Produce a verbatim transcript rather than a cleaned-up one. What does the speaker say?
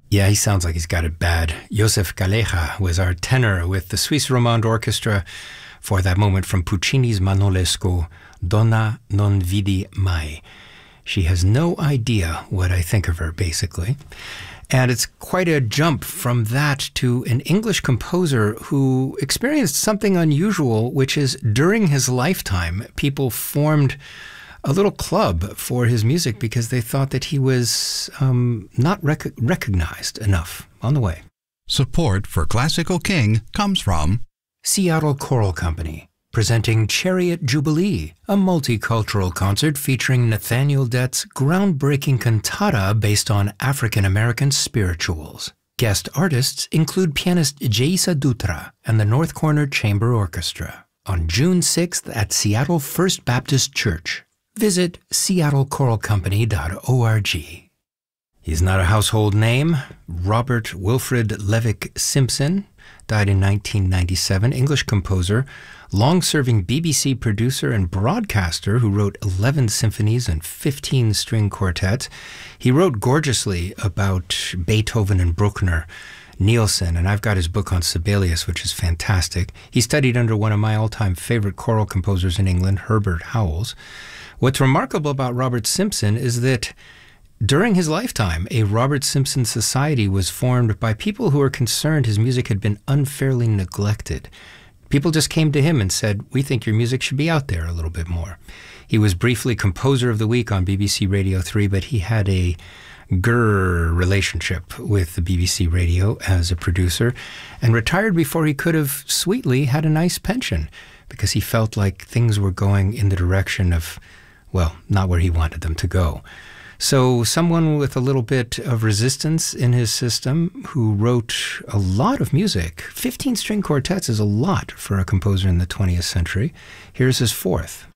Yeah, he sounds like he's got it bad. Josef Calleja was our tenor with the Suisse Romande Orchestra for that moment from Puccini's Manolesco, Donna non vidi mai. She has no idea what I think of her, basically. And it's quite a jump from that to an English composer who experienced something unusual, which is during his lifetime, people formed a little club for his music because they thought that he was um, not rec- recognized enough. On the way. Support for Classical King comes from Seattle Choral Company, presenting Chariot Jubilee, a multicultural concert featuring Nathaniel Dett's groundbreaking cantata based on African-American spirituals. Guest artists include pianist Jaisa Dutra and the North Corner Chamber Orchestra on June sixth at Seattle First Baptist Church. Visit seattle choral company dot org. He's not a household name. Robert Wilfrid Levick Simpson died in nineteen ninety-seven, English composer, long-serving B B C producer and broadcaster who wrote eleven symphonies and fifteen string quartets. He wrote gorgeously about Beethoven and Bruckner, Nielsen, and I've got his book on Sibelius, which is fantastic. He studied under one of my all-time favorite choral composers in England, Herbert Howells. What's remarkable about Robert Simpson is that during his lifetime, a Robert Simpson Society was formed by people who were concerned his music had been unfairly neglected. People just came to him and said, we think your music should be out there a little bit more. He was briefly Composer of the Week on B B C Radio three, but he had a grrr relationship with the B B C Radio as a producer and retired before he could have sweetly had a nice pension because he felt like things were going in the direction of, well, not where he wanted them to go. So someone with a little bit of resistance in his system who wrote a lot of music. fifteen string quartets is a lot for a composer in the twentieth century. Here's his fourth.